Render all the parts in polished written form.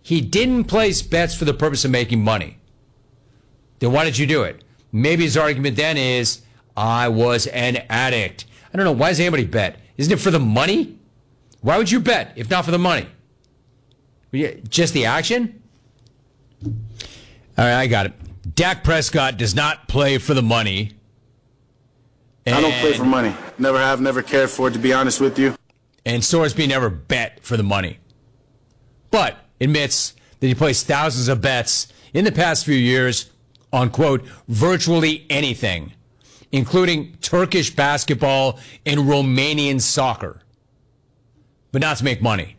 he didn't place bets for the purpose of making money. Then why did you do it? Maybe his argument then is, I was an addict. I don't know. Why does anybody bet? Isn't it for the money? Why would you bet if not for the money? Just the action? All right, I got it. Dak Prescott does not play for the money. I don't play for money. Never have, never cared for it, to be honest with you. And Sorsby never bet for the money. But admits that he placed thousands of bets in the past few years on, quote, virtually anything, including Turkish basketball and Romanian soccer, but not to make money.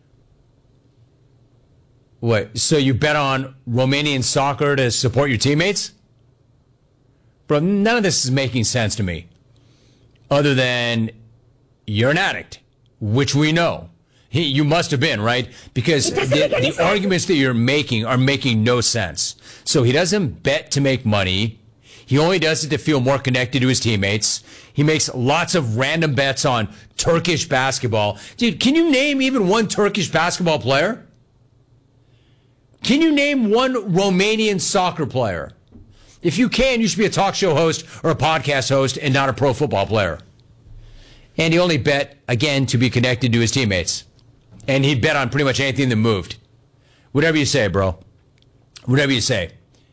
What? So you bet on Romanian soccer to support your teammates? Bro, none of this is making sense to me. Other than you're an addict, which we know. You must have been, right? Because the arguments that you're making are making no sense. So he doesn't bet to make money. He only does it to feel more connected to his teammates. He makes lots of random bets on Turkish basketball. Dude, can you name even one Turkish basketball player? Can you name one Romanian soccer player? If you can, you should be a talk show host or a podcast host and not a pro football player. And he only bet, again, to be connected to his teammates. And he'd bet on pretty much anything that moved. Whatever you say, bro. Whatever you say.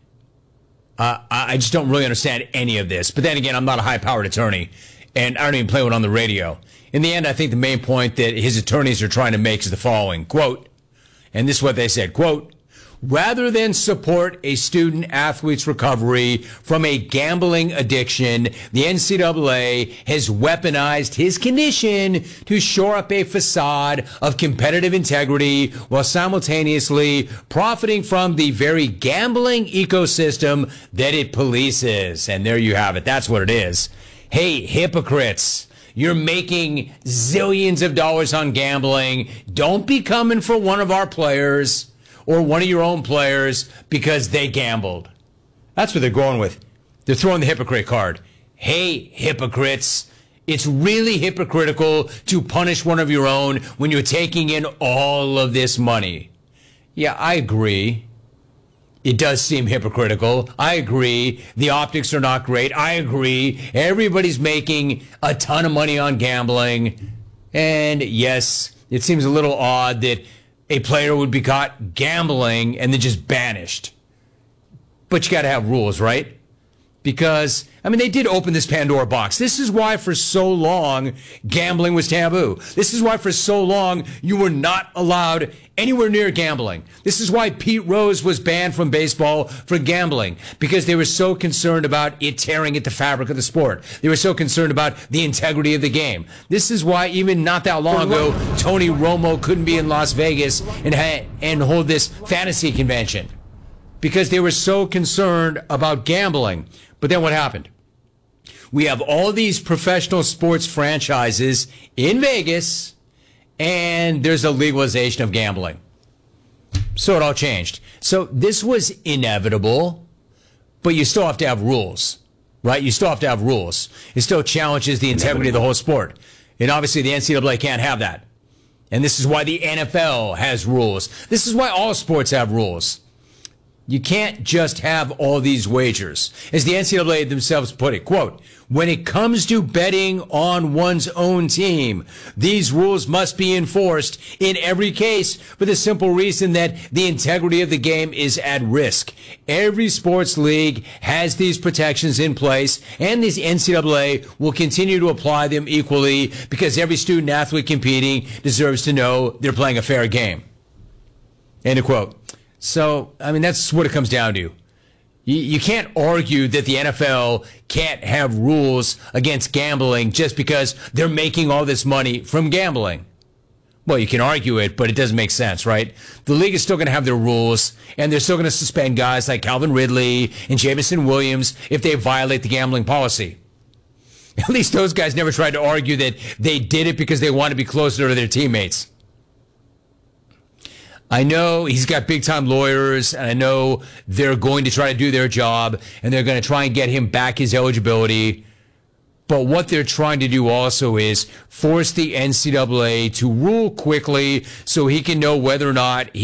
I just don't really understand any of this. But then again, I'm not a high-powered attorney, and I don't even play one on the radio. In the end, I think the main point that his attorneys are trying to make is the following, quote, and this is what they said, quote, rather than support a student-athlete's recovery from a gambling addiction, the NCAA has weaponized his condition to shore up a facade of competitive integrity while simultaneously profiting from the very gambling ecosystem that it polices. And there you have it. That's what it is. Hey, hypocrites. You're making zillions of dollars on gambling. Don't be coming for one of our players or one of your own players because they gambled. That's what they're going with. They're throwing the hypocrite card. Hey, hypocrites, it's really hypocritical to punish one of your own when you're taking in all of this money. Yeah, I agree. It does seem hypocritical. I agree. The optics are not great. I agree. Everybody's making a ton of money on gambling. And yes, it seems a little odd that a player would be caught gambling and then just banished. But you got to have rules, right? Because, I mean, they did open this Pandora box. This is why for so long gambling was taboo. This is why for so long you were not allowed anywhere near gambling. This is why Pete Rose was banned from baseball for gambling, because they were so concerned about it tearing at the fabric of the sport. They were so concerned about the integrity of the game. This is why even not that long ago, Tony Romo couldn't be in Las Vegas and hold this fantasy convention, because they were so concerned about gambling. But then what happened? We have all these professional sports franchises in Vegas, and there's a legalization of gambling. So it all changed. So this was inevitable, but you still have to have rules, right? You still have to have rules. It still challenges the integrity of the whole sport. And obviously the NCAA can't have that. And this is why the NFL has rules. This is why all sports have rules. You can't just have all these wagers. As the NCAA themselves put it, quote, when it comes to betting on one's own team, these rules must be enforced in every case for the simple reason that the integrity of the game is at risk. Every sports league has these protections in place, and the NCAA will continue to apply them equally because every student athlete competing deserves to know they're playing a fair game. End of quote. So, I mean, that's what it comes down to. You can't argue that the NFL can't have rules against gambling just because they're making all this money from gambling. Well, you can argue it, but it doesn't make sense, right? The league is still going to have their rules, and they're still going to suspend guys like Calvin Ridley and Jameson Williams if they violate the gambling policy. At least those guys never tried to argue that they did it because they want to be closer to their teammates. I know he's got big-time lawyers, and I know they're going to try to do their job, and they're going to try and get him back his eligibility. But what they're trying to do also is force the NCAA to rule quickly so he can know whether or not